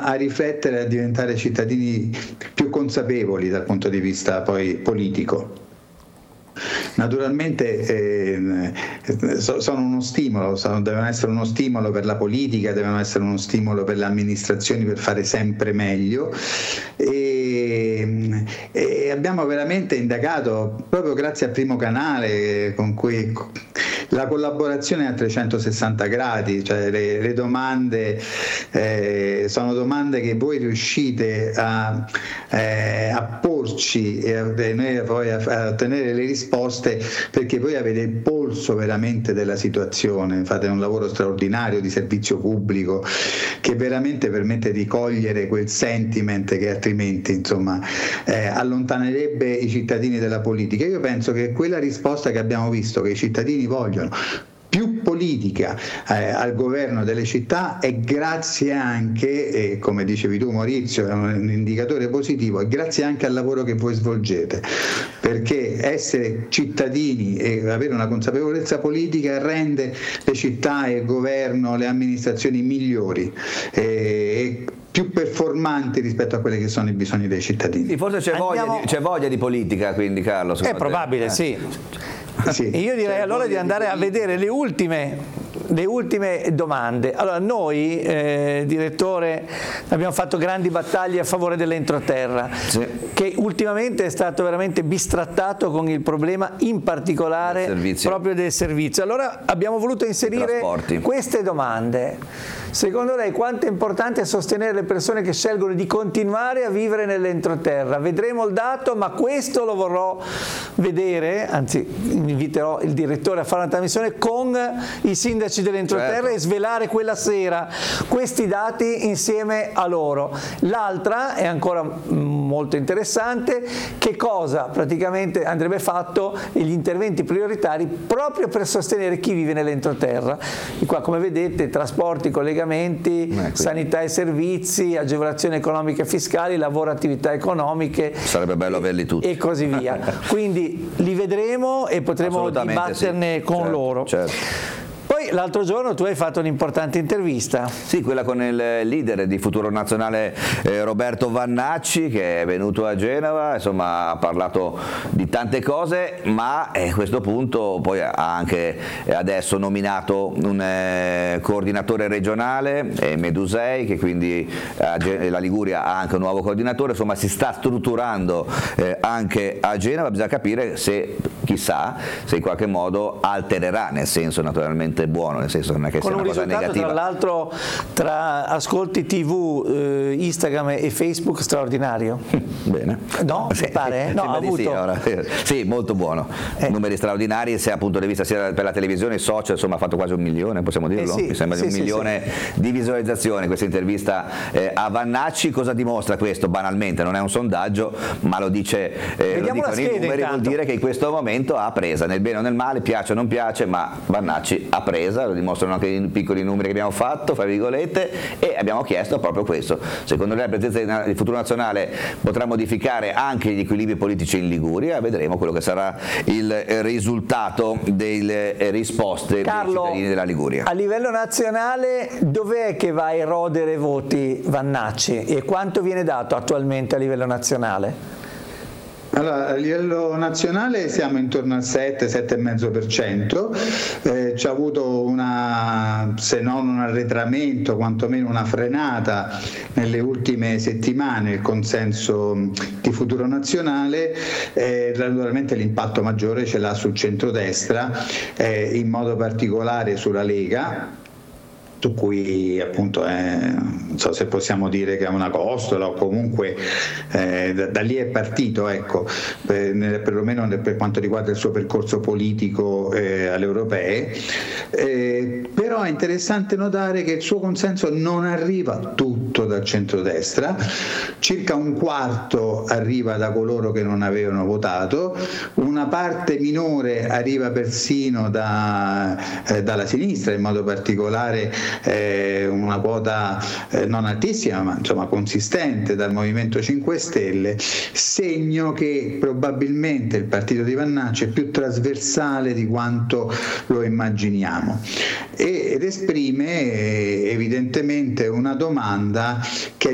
a riflettere e a diventare cittadini più consapevoli dal punto di vista poi politico. Naturalmente sono uno stimolo, devono essere uno stimolo per la politica, devono essere uno stimolo per le amministrazioni per fare sempre meglio, e abbiamo veramente indagato proprio grazie al Primo Canale, con cui la collaborazione è a 360 gradi, cioè le domande sono domande che voi riuscite a porci e noi poi a ottenere le risposte, perché voi avete il polso veramente della situazione, fate un lavoro straordinario di servizio pubblico che veramente permette di cogliere quel sentiment che altrimenti allontanerebbe i cittadini dalla politica. Io penso che quella risposta che abbiamo visto, che i cittadini vogliono più politica al governo delle città, è grazie anche, come dicevi tu Maurizio, è un indicatore positivo, è grazie anche al lavoro che voi svolgete, perché essere cittadini e avere una consapevolezza politica rende le città e il governo, le amministrazioni migliori e più performanti rispetto a quelli che sono i bisogni dei cittadini. Sì, forse c'è voglia di politica, quindi Carlo. È probabile, sì. Sì. Io direi allora di andare a vedere le ultime domande. Allora, noi, direttore, abbiamo fatto grandi battaglie a favore dell'entroterra, sì, che ultimamente è stato veramente bistrattato con il problema in particolare proprio del servizio. Allora abbiamo voluto inserire queste domande. Secondo lei quanto è importante sostenere le persone che scelgono di continuare a vivere nell'entroterra? Vedremo il dato, ma questo lo vorrò vedere, anzi inviterò il direttore a fare una trasmissione con i sindaci dell'entroterra, certo, e svelare quella sera questi dati insieme a loro. L'altra è ancora molto interessante: che cosa praticamente andrebbe fatto e gli interventi prioritari proprio per sostenere chi vive nell'entroterra. E qua, come vedete, trasporti, collegamenti, sanità e servizi, agevolazioni economiche e fiscali, lavoro, attività economiche. Sarebbe bello averli tutti. E così via. Quindi li vedremo e potremo dibatterne con loro. Certo. Poi l'altro giorno tu hai fatto un'importante intervista. Sì, quella con il leader di Futuro Nazionale Roberto Vannacci, che è venuto a Genova, insomma ha parlato di tante cose, ma a questo punto poi ha anche adesso nominato un coordinatore regionale, Medusei, che quindi la Liguria ha anche un nuovo coordinatore, insomma si sta strutturando anche a Genova. Bisogna capire se, chissà, se in qualche modo altererà, nel senso naturalmente buono, nel senso che non è che sia una cosa negativa. Tra l'altro, tra ascolti TV, Instagram e Facebook straordinario. Bene. No? Sì, pare? No, ha avuto. Sì, molto buono. Numeri straordinari, sia appunto di vista sia per la televisione, social, insomma ha fatto quasi 1 milione, possiamo dirlo? Sì, mi sembra di 1 milione di visualizzazioni questa intervista a Vannacci. Cosa dimostra questo? Banalmente, non è un sondaggio, ma lo dicono i numeri, vuol dire che in questo momento ha presa, nel bene o nel male, piace o non piace, ma Vannacci ha presa, lo dimostrano anche i piccoli numeri che abbiamo fatto, fra virgolette, e abbiamo chiesto proprio questo. Secondo lei la presenza di Futuro Nazionale potrà modificare anche gli equilibri politici in Liguria? Vedremo quello che sarà il risultato delle risposte dei cittadini della Liguria. A livello nazionale dov'è che va a erodere voti Vannacci e quanto viene dato attualmente a livello nazionale? Allora, a livello nazionale siamo intorno al 7-7,5%, c'è avuto se non un arretramento, quantomeno una frenata nelle ultime settimane il consenso di Futuro Nazionale. Naturalmente l'impatto maggiore ce l'ha sul centrodestra, in modo particolare sulla Lega, su cui appunto non so se possiamo dire che è una costola o comunque da lì è partito, ecco, perlomeno per quanto riguarda il suo percorso politico alle europee, però è interessante notare che il suo consenso non arriva tutto dal centrodestra, circa un quarto arriva da coloro che non avevano votato, una parte minore arriva persino dalla sinistra, in modo particolare una quota non altissima ma insomma consistente dal Movimento 5 Stelle, segno che probabilmente il partito di Vannacci è più trasversale di quanto lo immaginiamo ed esprime evidentemente una domanda che